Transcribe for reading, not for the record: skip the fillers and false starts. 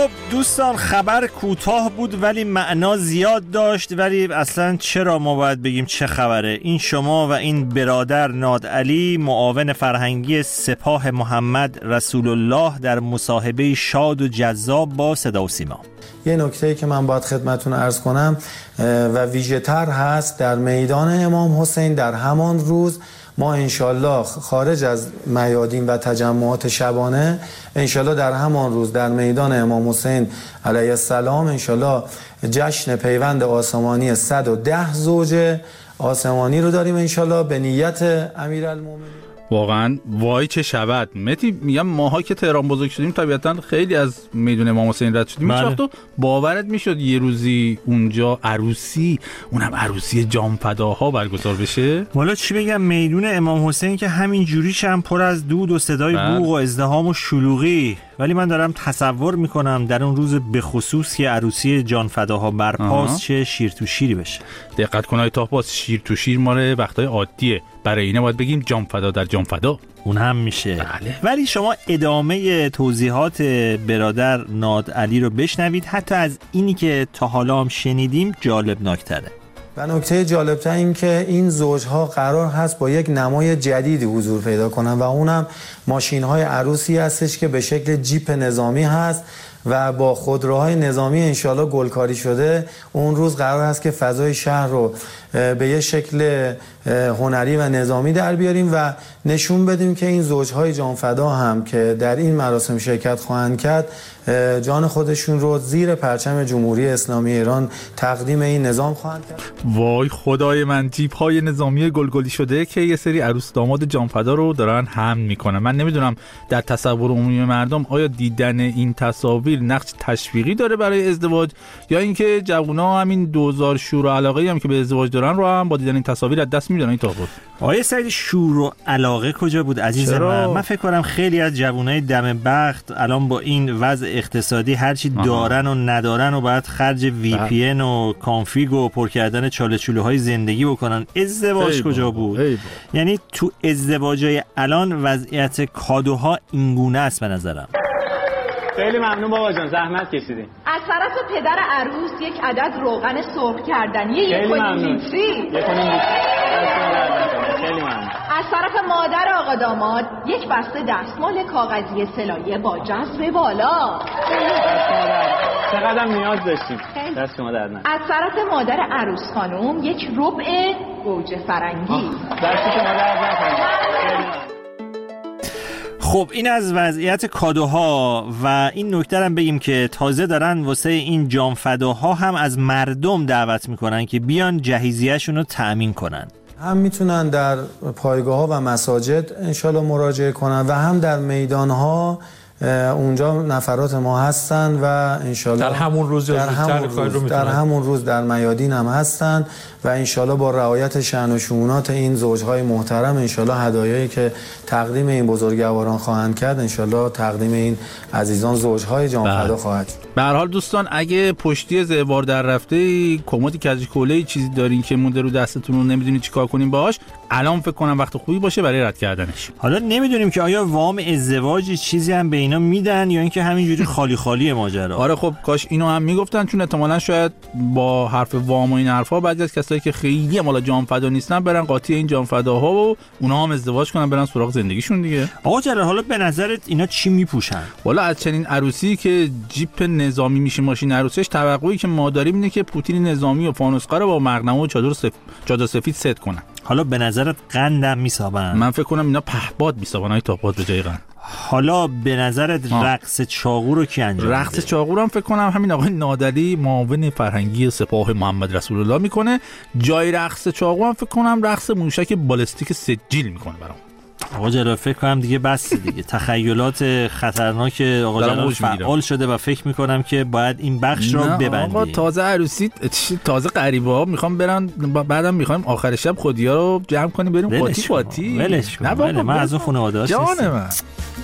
خب دوستان، خبر کوتاه بود ولی معنا زیاد داشت. ولی اصلا چرا ما باید بگیم چه خبره؟ این شما و این برادر نادعلی، معاون فرهنگی سپاه محمد رسول الله، در مصاحبه شاد و جذاب با صدا و سیما. یه نکته‌ای که من باید خدمتتون عرض کنم و ویژه‌تر هست، در میدان امام حسین در همان روز ما انشالله خارج از میادین و تجمعات شبانه، انشالله در همان روز در میدان امام حسین علیه السلام انشالله جشن پیوند آسمانی 110 زوج آسمانی رو داریم انشالله به نیت امیرالمومنین. واقعا وای چه شود متی. میگم ماها که تهران بزرگ شدیم طبیعتا خیلی از میدون امام حسین رد شدیم. هیچ وقت تو باورت میشد یه روزی اونجا عروسی، اونم عروسی جانفداها برگزار بشه؟ والا چی بگم، میدون امام حسین که همین جوریش هم پر از دود و صدای بوق و ازدحام و شلوغی. ولی من دارم تصور میکنم در اون روز به خصوص که عروسی جانفداها برپاست چه شیر تو شیری بشه. دقت کن آقای طاهباز، شیر تو شیر ماره وقتای عادیه، برای اینه باید بگیم جانفدا در جانفدا. اون هم میشه. بله. ولی شما ادامه توضیحات برادر نادعلی رو بشنوید، حتی از اینی که تا حالا هم شنیدیم جالب ناکتره. و نکته جالبتر این که این زوجها قرار هست با یک نمای جدیدی حضور پیدا کنن و اونم ماشین‌های عروسی هستش که به شکل جیپ نظامی هست و با خودروهای نظامی انشالله گلکاری شده. اون روز قرار هست که فضای شهر رو به یه شکل هنری و نظامی در بیاریم و نشون بدیم که این زوجهای جانفدا هم که در این مراسم شرکت خواهند کرد جان خودشون رو زیر پرچم جمهوری اسلامی ایران تقدیم این نظام خواهند کرد. وای خدای من، جیپ های نظامی گلگلی شده که یه سری عروس داماد جانفدا رو دارن حمل میکنن. من نمیدونم در تصور عمومی مردم آیا دیدن این تصاویر نقش تشویقی داره برای ازدواج، یا اینکه جوونا همین دوزار شور و علاقه هم که به ازدواج دارن رو هم با دیدن این تصاویر از دست میدن. این طاقت آیه سعید، شور و علاقه کجا بود عزیز من فکر کنم خیلی از جوانای دم بخت الان با این وضع اقتصادی هرچی دارن و ندارن و باید خرج وی پی ان و کانفیگ و پر کردن چاله چوله‌های زندگی بکنن. ازدواج کجا بود؟ یعنی تو ازدواجای الان وضعیت کادوها اینگونه است به نظرم. خیلی ممنون بابا جان، زحمت کشیدین. از طرف پدر عروس یک عدد روغن سرخ کردنی 1.5 لیتری. خیلی ممنون. از طرف مادر آقا داماد یک بسته دستمال کاغذی سلایه با جذب بالا. چقدر نیاز داشتیم. دست شما درد نکنه. از طرف مادر عروس خانم یک ربع گوجه فرنگی. دست شما درد نکنه. خب این از وضعیت کادوها و این نکته هم بگیم که تازه دارن واسه این جانفداها هم از مردم دعوت میکنن که بیان جهیزیه‌شون رو تأمین کنن. هم میتونن در پایگاه‌ها و مساجد انشالله مراجعه کنن و هم در میدان‌ها اونجا نفرات ما هستن و انشالله در همون روز در میادین هم هستن و انشالله با رعایت شأن و شؤونات این زوجهای محترم انشالله هدایایی که تقدیم این بزرگواران خواهند کرد انشالله تقدیم این عزیزان زوجهای جانفدا خواهد شد. به هر حال دوستان، اگه پشتی زوار در رفته کمدی کج کوله چیزی دارین که مونده رو دستتون رو نمیدونید چیکار کنین باهاش، الان فکر کنم وقت خوبی باشه برای رد کردنش. حالا نمیدونیم که آیا وام ازدواج چیزی هم به اینا میدن یا اینکه همینجوری خالی خالی ماجرا. آره خب کاش اینو هم میگفتن، چون احتمالاً شاید با حرف وام و این حرفا بعضی از کسایی که خیلی مالا جانفدا نیستن برن قاطی این جانفداها و اونا هم ازدواج کنن برن سراغ زندگیشون دیگه. آقا جلال، حالا به نظرت اینا چی میپوشن؟ والا از چنین عروسی که جیپ نظامی میشه ماشین عروسیش، توقعی که ما داریم اینه که پوتین نظامی و فانوس‌ها رو با مقنعه و چادر سفید ست کنن. حالا به نظرت قندم میسابن؟ من فکر کنم اینا پهباد میسابن های تاپاد به جای قند. حالا به نظرت رقص چاقو رو کی انجام میده؟ رقص چاقو رو هم فکر کنم همین آقای نادعلی معاون فرهنگی سپاه محمد رسول الله میکنه. جای رقص چاقو هم فکر کنم رقص موشک بالستیک سجیل میکنه برام. آقا جلال فکر کنم دیگه بس دیگه. تخیلات خطرناک آقا جلال فعال شده و فکر میکنم که باید این بخش رو ببندیم. آقا تازه عروسی، تازه غریبه ها میخوام برن، بعدم میخوایم آخر شب خودیا رو جمع کنیم بریم پاتی. ولش کن. من از اون خانواده هاش جان من.